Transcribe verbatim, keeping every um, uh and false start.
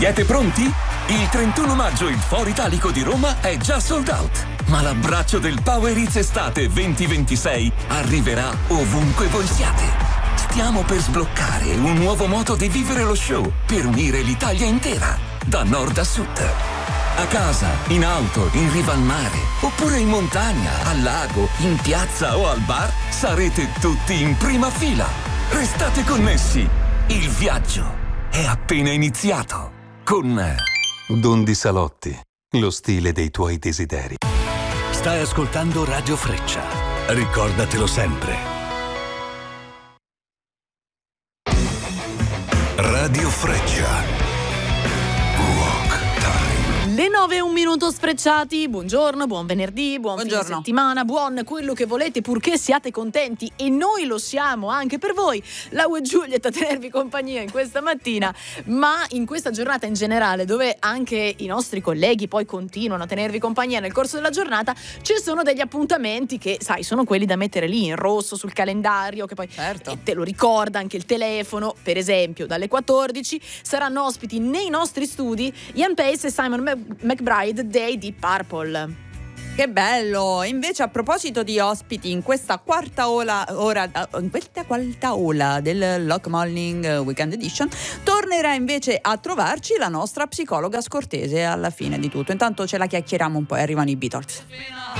Siete pronti? Il trentuno maggio il Foro Italico di Roma è già sold out, ma l'abbraccio del Power Hits Estate venti ventisei arriverà ovunque voi siate. Stiamo per sbloccare un nuovo modo di vivere lo show per unire l'Italia intera, da nord a sud. A casa, in auto, in riva al mare, oppure in montagna, al lago, in piazza o al bar, sarete tutti in prima fila. Restate connessi. Il viaggio è appena iniziato. Con Dondi Salotti, lo stile dei tuoi desideri. Stai ascoltando Radio Freccia. Ricordatelo sempre. Radio Freccia. Le nove e un minuto sfrecciati, buongiorno, buon venerdì, buon Buongiorno. fine settimana, buon quello che volete purché siate contenti e noi lo siamo anche per voi. Lau e Giulietta a tenervi compagnia in questa mattina, ma in questa giornata in generale dove anche i nostri colleghi poi continuano a tenervi compagnia nel corso della giornata, ci sono degli appuntamenti che sai sono quelli da mettere lì in rosso sul calendario, che poi Certo. te lo ricorda anche il telefono. Per esempio dalle quattordici saranno ospiti nei nostri studi Ian Pace e Simon Mac- McBride dei Deep Purple. Che bello! Invece, a proposito di ospiti, in questa quarta ora, ora in questa quarta ora del Lock Morning Weekend Edition tornerà invece a trovarci la nostra psicologa scortese alla fine di tutto. Intanto ce la chiacchieriamo un po' e arrivano i Beatles.